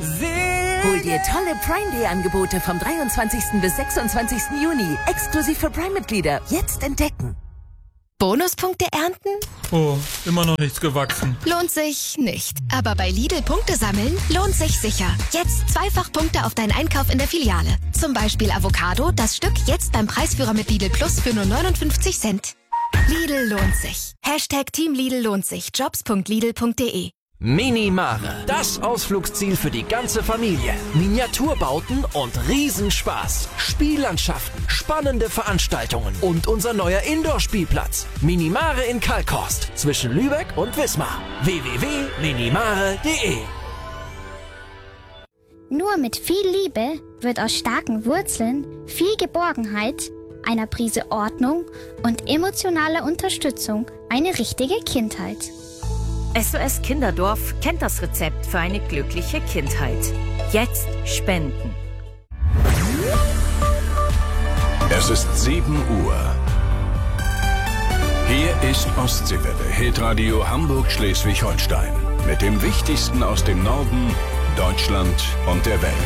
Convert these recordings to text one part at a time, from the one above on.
Hol dir tolle Prime Day Angebote vom 23. bis 26. Juni. Exklusiv für Prime-Mitglieder. Jetzt entdecken. Bonuspunkte ernten? Oh, immer noch nichts gewachsen. Lohnt sich nicht. Aber bei Lidl Punkte sammeln lohnt sich sicher. Jetzt zweifach Punkte auf deinen Einkauf in der Filiale. Zum Beispiel Avocado, das Stück jetzt beim Preisführer mit Lidl Plus für nur 59 Cent. Lidl lohnt sich. Team Lidl lohnt sich. Jobs.lidl.de. Minimare, das Ausflugsziel für die ganze Familie. Miniaturbauten und Riesenspaß. Spiellandschaften, spannende Veranstaltungen und unser neuer Indoor-Spielplatz. Minimare in Kalkhorst zwischen Lübeck und Wismar. www.minimare.de. Nur mit viel Liebe wird aus starken Wurzeln viel Geborgenheit, einer Prise Ordnung und emotionaler Unterstützung eine richtige Kindheit. SOS Kinderdorf kennt das Rezept für eine glückliche Kindheit. Jetzt spenden. Es ist 7 Uhr. Hier ist Ostseewelle, Hitradio Hamburg-Schleswig-Holstein. Mit dem Wichtigsten aus dem Norden, Deutschland und der Welt.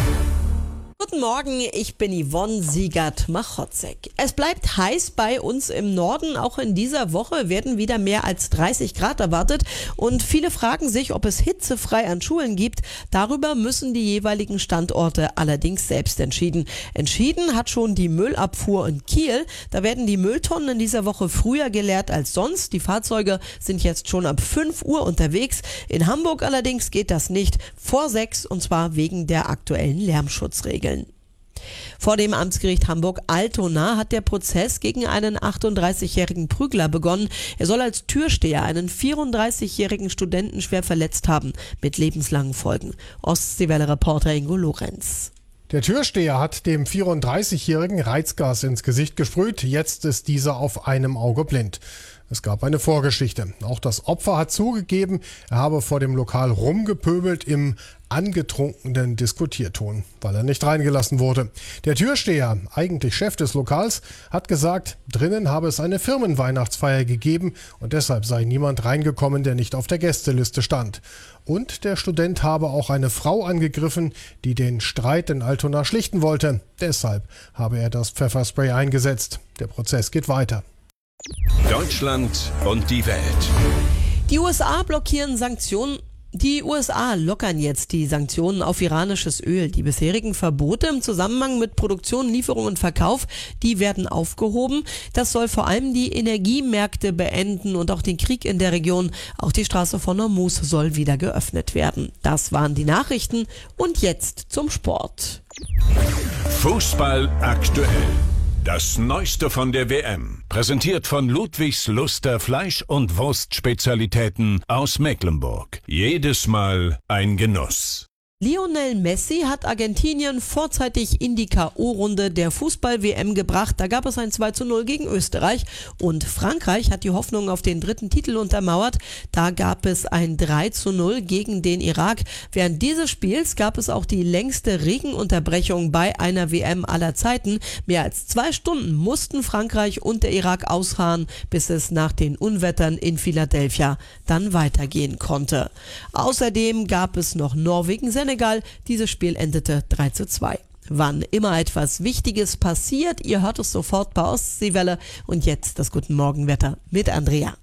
Guten Morgen, ich bin Yvonne Siegert-Machotzek. Es bleibt heiß bei uns im Norden. Auch in dieser Woche werden wieder mehr als 30 Grad erwartet. Und viele fragen sich, ob es hitzefrei an Schulen gibt. Darüber müssen die jeweiligen Standorte allerdings selbst entscheiden. Entschieden hat schon die Müllabfuhr in Kiel. Da werden die Mülltonnen in dieser Woche früher geleert als sonst. Die Fahrzeuge sind jetzt schon ab 5 Uhr unterwegs. In Hamburg allerdings geht das nicht vor 6, und zwar wegen der aktuellen Lärmschutzregeln. Vor dem Amtsgericht Hamburg-Altona hat der Prozess gegen einen 38-jährigen Prügler begonnen. Er soll als Türsteher einen 34-jährigen Studenten schwer verletzt haben, mit lebenslangen Folgen. Ostseewelle-Reporter Ingo Lorenz. Der Türsteher hat dem 34-jährigen Reizgas ins Gesicht gesprüht. Jetzt ist dieser auf einem Auge blind. Es gab eine Vorgeschichte. Auch das Opfer hat zugegeben, er habe vor dem Lokal rumgepöbelt im angetrunkenen Diskutierton, weil er nicht reingelassen wurde. Der Türsteher, eigentlich Chef des Lokals, hat gesagt, drinnen habe es eine Firmenweihnachtsfeier gegeben und deshalb sei niemand reingekommen, der nicht auf der Gästeliste stand. Und der Student habe auch eine Frau angegriffen, die den Streit in Altona schlichten wollte. Deshalb habe er das Pfefferspray eingesetzt. Der Prozess geht weiter. Deutschland und die Welt. Die USA blockieren Sanktionen. Die USA lockern jetzt die Sanktionen auf iranisches Öl. Die bisherigen Verbote im Zusammenhang mit Produktion, Lieferung und Verkauf, die werden aufgehoben. Das soll vor allem die Energiemärkte beenden und auch den Krieg in der Region. Auch die Straße von Hormuz soll wieder geöffnet werden. Das waren die Nachrichten und jetzt zum Sport. Fußball aktuell. Das Neueste von der WM, präsentiert von Ludwigs Luster Fleisch- und Wurstspezialitäten aus Mecklenburg. Jedes Mal ein Genuss. Lionel Messi hat Argentinien vorzeitig in die K.O.-Runde der Fußball-WM gebracht. Da gab es ein 2:0 gegen Österreich und Frankreich hat die Hoffnung auf den 3. Titel untermauert. Da gab es ein 3:0 gegen den Irak. Während dieses Spiels gab es auch die längste Regenunterbrechung bei einer WM aller Zeiten. Mehr als 2 Stunden mussten Frankreich und der Irak ausharren, bis es nach den Unwettern in Philadelphia dann weitergehen konnte. Außerdem gab es noch Norwegen-Senegal. Dieses Spiel endete 3:2. Wann immer etwas Wichtiges passiert, ihr hört es sofort bei Ostseewelle. Und jetzt das Guten Morgenwetter mit Andrea.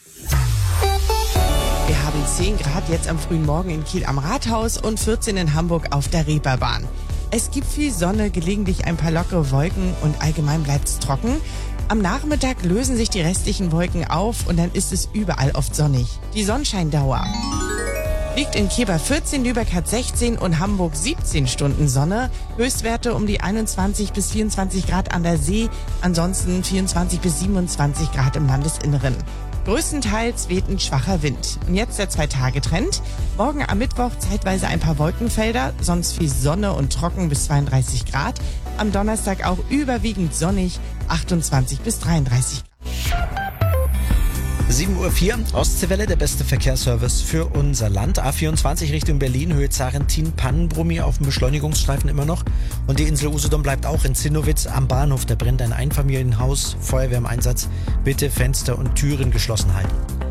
Wir haben 10 Grad jetzt am frühen Morgen in Kiel am Rathaus und 14 in Hamburg auf der Reeperbahn. Es gibt viel Sonne, gelegentlich ein paar lockere Wolken und allgemein bleibt es trocken. Am Nachmittag lösen sich die restlichen Wolken auf und dann ist es überall oft sonnig. Die Sonnenscheindauer liegt in Kiel bei 14, Lübeck hat 16 und Hamburg 17 Stunden Sonne. Höchstwerte um die 21 bis 24 Grad an der See, ansonsten 24 bis 27 Grad im Landesinneren. Größtenteils weht ein schwacher Wind. Und jetzt der 2-Tage-Trend. Morgen am Mittwoch zeitweise ein paar Wolkenfelder, sonst viel Sonne und trocken bis 32 Grad. Am Donnerstag auch überwiegend sonnig, 28 bis 33 Grad. 7:04 Uhr, Ostseewelle, der beste Verkehrsservice für unser Land. A24 Richtung Berlin, Höhe Zarentin, Pannenbrummi auf dem Beschleunigungsstreifen immer noch. Und die Insel Usedom bleibt auch in Zinnowitz am Bahnhof. Da brennt ein Einfamilienhaus, Feuerwehr im Einsatz. Bitte Fenster und Türen geschlossen halten.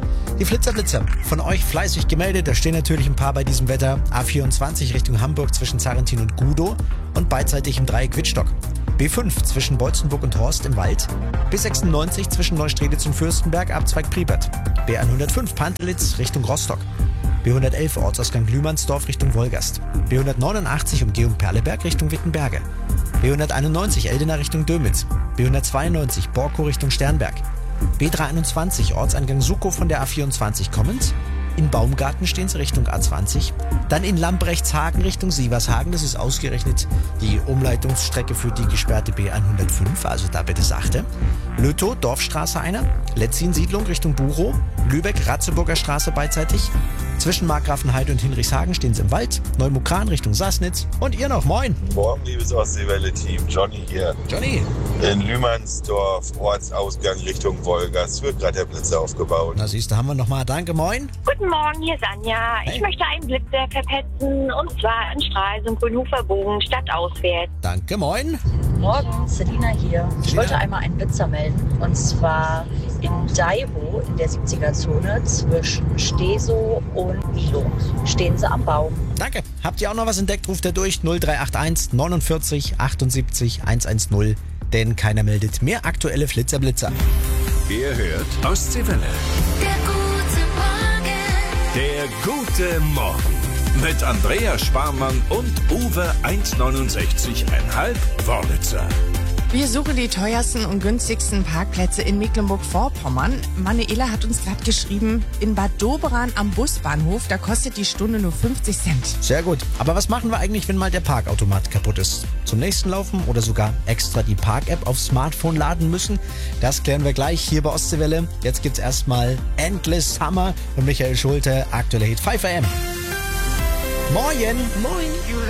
Die Flitzer von euch fleißig gemeldet. Da stehen natürlich ein paar bei diesem Wetter. A24 Richtung Hamburg zwischen Zarentin und Gudow und beidseitig im Dreieck Wittstock. B5 zwischen Beutzenburg und Horst im Wald. B96 zwischen Neustrelitz und Fürstenberg, Abzweig Priebert. B105 Pantelitz Richtung Rostock. B111 Ortsausgang Lühmannsdorf Richtung Wolgast. B189 Umgehung Perleberg Richtung Wittenberge. B191 Eldena Richtung Dömitz. B192 Borkow Richtung Sternberg. B321 Ortseingang Sukow von der A24 kommend. In Baumgarten stehen sie Richtung A20. Dann in Lambrechtshagen Richtung Sievershagen. Das ist ausgerechnet die Umleitungsstrecke für die gesperrte B105. Also da bitte sachte. Lötow, Dorfstraße einer. Letzin-Siedlung Richtung Buchow. Lübeck, Ratzeburger Straße beidseitig. Zwischen Markgrafenheide und Hinrichshagen stehen sie im Wald. Neumukran Richtung Sassnitz. Und ihr noch, moin. Morgen, liebes Ostseewelle-Team. Johnny hier. Johnny. In Lühmannsdorf, Ortsausgang Richtung Wolgast, wird gerade der Blitzer aufgebaut. Na siehst du, haben wir nochmal. Danke, moin. Guten Morgen, hier ist Anja. Hey. Ich möchte einen Blitzer verpetzen, und zwar in Stralsund, Grünhoferbogen, stadtauswärts. Danke, moin. Morgen, Selina hier. Ich wollte einmal einen Blitzer melden, und zwar in Daibo in der 70er-Zone zwischen Stesow und Milo. Stehen sie am Baum. Danke. Habt ihr auch noch was entdeckt? Ruft er durch 0381 49 78 110. Denn keiner meldet mehr aktuelle Flitzer-Blitzer. Ihr hört Ostseewelle. Der gute Morgen. Mit Andrea Sparmann und Uwe 1,69,5 Wörlitzer. Wir suchen die teuersten und günstigsten Parkplätze in Mecklenburg-Vorpommern. Manuela hat uns gerade geschrieben, in Bad Doberan am Busbahnhof, da kostet die Stunde nur 50 Cent. Sehr gut. Aber was machen wir eigentlich, wenn mal der Parkautomat kaputt ist? Zum nächsten laufen oder sogar extra die Park-App aufs Smartphone laden müssen? Das klären wir gleich hier bei Ostseewelle. Jetzt gibt's erstmal Endless Summer und Michael Schulte, aktuelle Hit 5 AM. Moin! Moin!